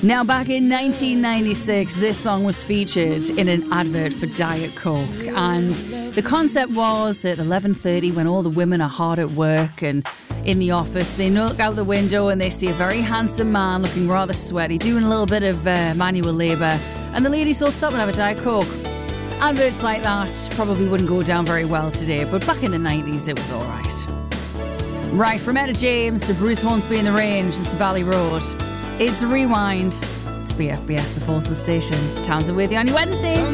Now, back in 1996, this song was featured in an advert for Diet Coke. And the concept was at 11:30, when all the women are hard at work and in the office, they look out the window and they see a very handsome man looking rather sweaty, doing a little bit of manual labour. And the ladies all stop and have a Diet Coke. Adverts like that probably wouldn't go down very well today, but back in the 90s, it was all right. Right, from Etta James to Bruce Hornsby in the Range, this is Valley Road. It's Rewind. It's BFBS, the Forces Station. Townsend with you on your Wednesday.